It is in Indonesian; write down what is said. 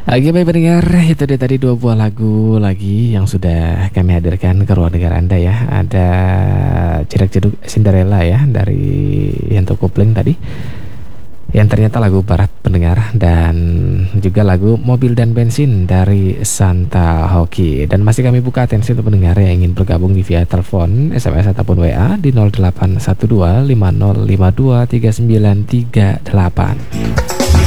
Oke baik pendengar, itu dia tadi dua buah lagu lagi yang sudah kami hadirkan ke ruang dengar Anda ya. Ada Cirak Ceduk Cinderella ya dari Yanto Kopling tadi, yang ternyata lagu barat pendengar, dan juga lagu Mobil dan Bensin dari Santa Hoki. Dan masih kami buka atensi untuk pendengar yang ingin bergabung di via telepon, SMS ataupun WA di 0812 5052 3938.